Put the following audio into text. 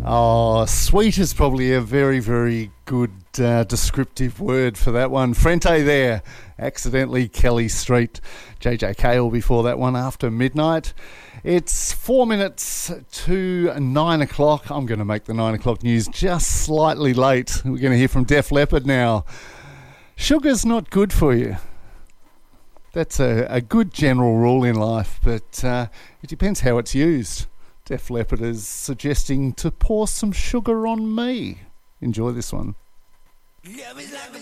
Oh, sweet is probably a very, very good descriptive word for that one. Frente there, accidentally Kelly Street. JJ Cale before that one, After Midnight. It's 4 minutes to 9 o'clock. I'm going to make the 9 o'clock news just slightly late. We're going to hear from Def Leppard now. Sugar's not good for you. That's a good general rule in life, but it depends how it's used. Def Leppard is suggesting to pour some sugar on me. Enjoy this one.